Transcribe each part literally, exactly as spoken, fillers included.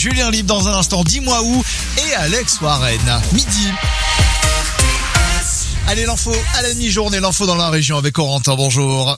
Julien Libre dans un instant, dis-moi où, et Alex Warren, midi. Allez, l'info à la mi-journée, l'info dans la région avec Corentin, bonjour.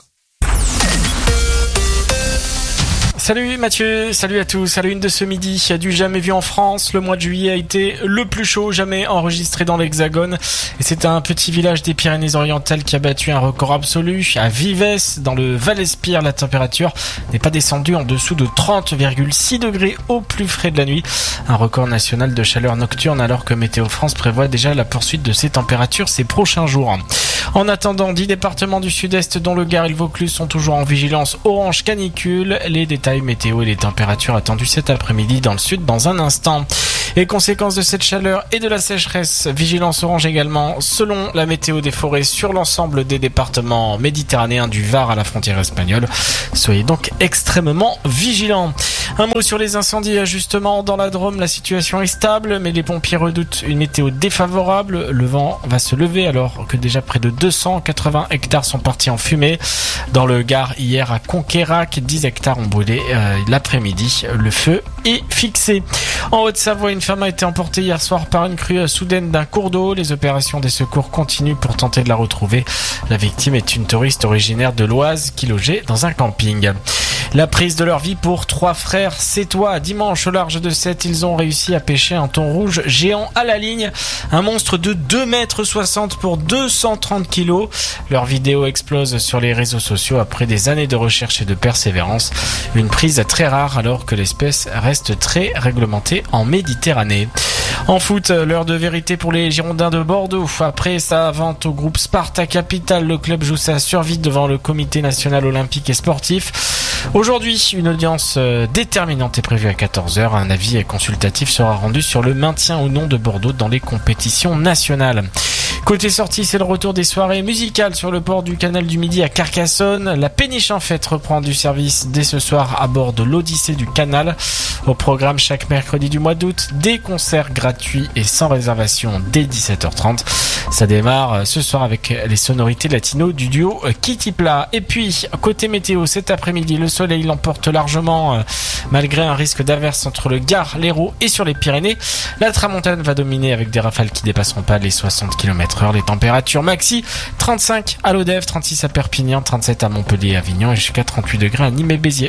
Salut Mathieu, salut à tous. À la une de ce midi, il y a du jamais vu en France. Le mois de juillet a été le plus chaud jamais enregistré dans l'Hexagone. Et c'est un petit village des Pyrénées-Orientales qui a battu un record absolu. À Vives, dans le Val-Espire, la température n'est pas descendue en dessous de trente virgule six degrés au plus frais de la nuit. Un record national de chaleur nocturne alors que Météo France prévoit déjà la poursuite de ces températures ces prochains jours. En attendant, dix départements du sud-est dont le Gard et le Vaucluse sont toujours en vigilance orange canicule. Les détails météo et les températures attendues cet après-midi dans le sud dans un instant. Et conséquence de cette chaleur et de la sécheresse, vigilance orange également selon la météo des forêts sur l'ensemble des départements méditerranéens du Var à la frontière espagnole. Soyez donc extrêmement vigilants. Un mot sur les incendies, justement, dans la Drôme, la situation est stable, mais les pompiers redoutent une météo défavorable. Le vent va se lever alors que déjà près de deux cent quatre-vingts hectares sont partis en fumée. Dans le Gard, hier à Conquérac, dix hectares ont brûlé euh, l'après-midi. Le feu est fixé. En Haute-Savoie, une femme a été emportée hier soir par une crue soudaine d'un cours d'eau. Les opérations des secours continuent pour tenter de la retrouver. La victime est une touriste originaire de l'Oise qui logeait dans un camping. La prise de leur vie pour trois frères sétois. Dimanche, au large de Sète, ils ont réussi à pêcher un thon rouge géant à la ligne. Un monstre de deux mètres soixante pour deux cent trente kilos. Leur vidéo explose sur les réseaux sociaux après des années de recherche et de persévérance. Une prise très rare alors que l'espèce reste très réglementée en Méditerranée. En foot, l'heure de vérité pour les Girondins de Bordeaux. Après sa vente au groupe Sparta Capital, le club joue sa survie devant le comité national olympique et sportif. Aujourd'hui, une audience déterminante est prévue à quatorze heures. Un avis consultatif sera rendu sur le maintien ou non de Bordeaux dans les compétitions nationales. Côté sortie, c'est le retour des soirées musicales sur le port du canal du Midi à Carcassonne. La péniche en fête reprend du service dès ce soir à bord de l'Odyssée du Canal. Au programme chaque mercredi du mois d'août, des concerts gratuits et sans réservation dès dix-sept heures trente. Ça démarre ce soir avec les sonorités latino du duo Kitty Pla. Et puis, côté météo, cet après-midi, le soleil l'emporte largement malgré un risque d'averse entre le Gard, l'Hérault et sur les Pyrénées. La tramontane va dominer avec des rafales qui dépasseront pas les soixante kilomètres heure. Les températures maxi, trente-cinq à Lodève, trente-six à Perpignan, trente-sept à Montpellier et Avignon et jusqu'à trente-huit degrés à Nîmes et Béziers.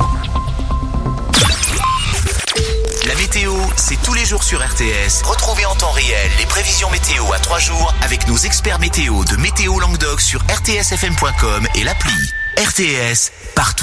La météo, c'est tous les jours sur R T S. Retrouvez en temps réel les prévisions météo à trois jours avec nos experts météo de Météo Languedoc sur r t s f m point com et l'appli. R T S, partout.